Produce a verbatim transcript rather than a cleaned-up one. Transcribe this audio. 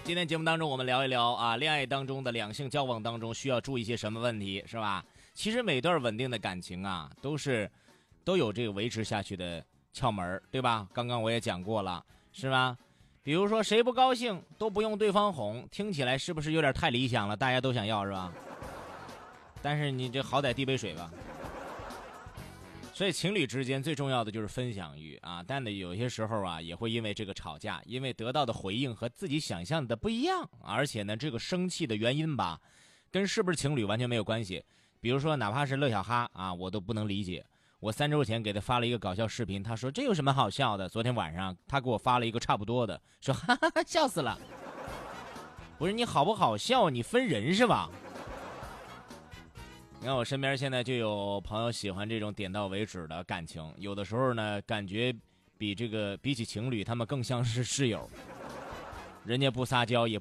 今天节目当中我们聊一聊啊，恋爱当中的两性交往当中需要注意些什么问题，是吧？其实每段稳定的感情啊，都是都有这个维持下去的窍门，对吧？刚刚我也讲过了，是吧？比如说谁不高兴都不用对方哄，听起来是不是有点太理想了？大家都想要是吧？但是你这好歹递杯水吧。所以情侣之间最重要的就是分享欲啊，但呢有些时候啊也会因为这个吵架，因为得到的回应和自己想象的不一样，而且呢这个生气的原因吧，跟是不是情侣完全没有关系。比如说哪怕是乐小哈啊，我都不能理解。我三周前给他发了一个搞笑视频，他说这有什么好笑的？昨天晚上他给我发了一个差不多的，说哈哈哈笑死了。不是你好不好笑，你分人是吧？你看我身边现在就有朋友喜欢这种点到为止的感情，有的时候呢感觉比这个比起情侣他们更像是室友，人家不撒娇也